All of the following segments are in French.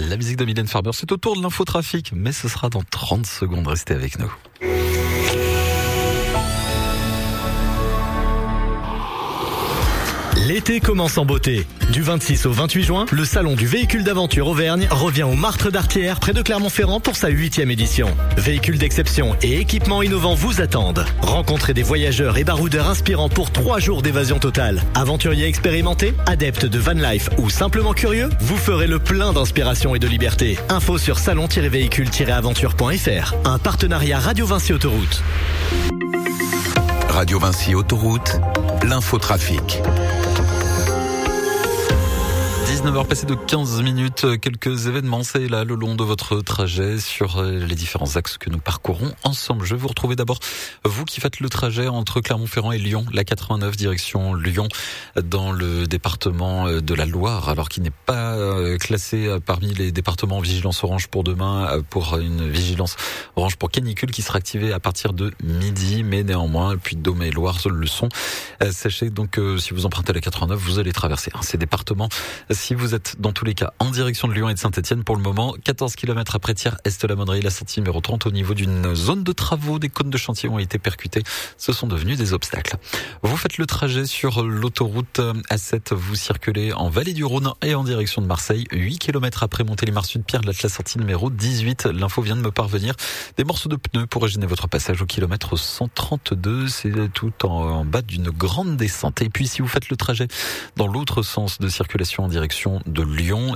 La musique de Mylène Farmer, c'est au tour de l'infotrafic, mais ce sera dans 30 secondes. Restez avec nous. L'été commence en beauté. Du 26 au 28 juin, le salon du véhicule d'aventure Auvergne revient au Martre d'Artière près de Clermont-Ferrand pour sa 8e édition. Véhicules d'exception et équipements innovants vous attendent. Rencontrez des voyageurs et baroudeurs inspirants pour 3 jours d'évasion totale. Aventuriers expérimentés, adeptes de van life ou simplement curieux, vous ferez le plein d'inspiration et de liberté. Info sur salon-véhicule-aventure.fr. Un partenariat Radio Vinci Autoroute. Radio Vinci Autoroute, l'infotrafic. 19h passé de 15 minutes, quelques événements, c'est là le long de votre trajet sur les différents axes que nous parcourons ensemble. Je vais vous retrouver d'abord, vous qui faites le trajet entre Clermont-Ferrand et Lyon, la 89 direction Lyon, dans le département de la Loire, alors qu'il n'est pas classé parmi les départements en vigilance orange pour demain, pour une vigilance orange pour canicule qui sera activée à partir de midi, mais néanmoins, Puy-de-Dôme et Loire le sont. Sachez donc que si vous empruntez la 89, vous allez traverser ces départements. Si vous êtes dans tous les cas en direction de Lyon et de Saint-Etienne pour le moment, 14 km après Thiers, Est-la-Monnerie, la sortie numéro 30 au niveau d'une zone de travaux, des cônes de chantier ont été percutés, ce sont devenus des obstacles. Vous faites le trajet sur l'autoroute A7, vous circulez en Vallée du Rhône et en direction de Marseille, 8 km après Montélimar Sud, Pierre de la sortie numéro 18, l'info vient de me parvenir, des morceaux de pneus pourraient gêner votre passage au kilomètre 132, c'est tout en bas d'une grande descente. Et puis si vous faites le trajet dans l'autre sens de circulation en direction de Lyon,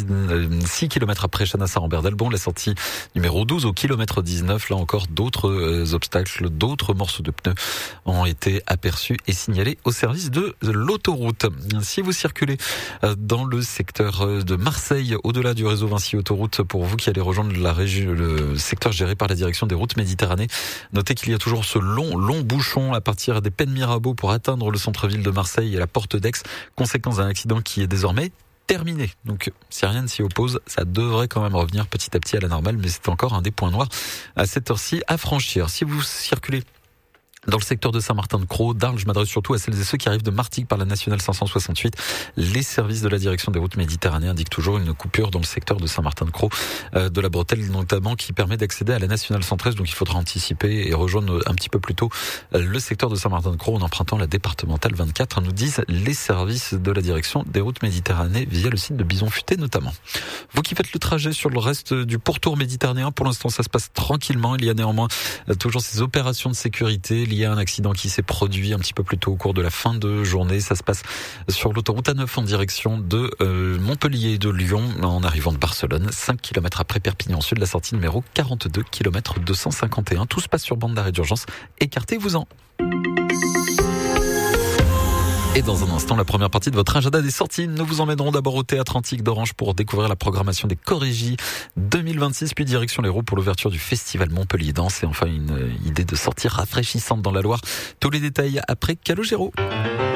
6 km après Chanassar-en-Berdalbon, la sortie numéro 12 au kilomètre 19. Là encore, d'autres obstacles, d'autres morceaux de pneus ont été aperçus et signalés au service de l'autoroute. Si vous circulez dans le secteur de Marseille, au-delà du réseau Vinci Autoroute, pour vous qui allez rejoindre la région, le secteur géré par la direction des routes Méditerranée, notez qu'il y a toujours ce long bouchon à partir des Pennes Mirabeau pour atteindre le centre-ville de Marseille et la porte d'Aix, conséquence d'un accident qui est désormais terminé. Donc, si rien ne s'y oppose, ça devrait quand même revenir petit à petit à la normale, mais c'est encore un des points noirs à cette heure-ci à franchir. Si vous circulez dans le secteur de Saint-Martin-de-Crau, d'Arles, je m'adresse surtout à celles et ceux qui arrivent de Martigues par la nationale 568. Les services de la direction des routes Méditerranée indiquent toujours une coupure dans le secteur de Saint-Martin-de-Crau, de la bretelle notamment, qui permet d'accéder à la nationale 113. Donc il faudra anticiper et rejoindre un petit peu plus tôt le secteur de Saint-Martin-de-Crau en empruntant la départementale 24, nous disent les services de la direction des routes Méditerranée via le site de Bison Futé notamment. Vous qui faites le trajet sur le reste du pourtour méditerranéen, pour l'instant ça se passe tranquillement. Il y a néanmoins toujours ces opérations de sécurité. Il y a un accident qui s'est produit un petit peu plus tôt au cours de la fin de journée. Ça se passe sur l'autoroute A9 en direction de Montpellier et de Lyon en arrivant de Barcelone. 5 km après Perpignan Sud, la sortie numéro 42, km 251. Tout se passe sur bande d'arrêt d'urgence. Écartez-vous-en. Et dans un instant, la première partie de votre agenda des sorties. Nous vous emmènerons d'abord au Théâtre Antique d'Orange pour découvrir la programmation des Chorégies 2026, puis direction l'Hérault pour l'ouverture du festival Montpellier Danse et enfin une idée de sortie rafraîchissante dans la Loire. Tous les détails après Calogero.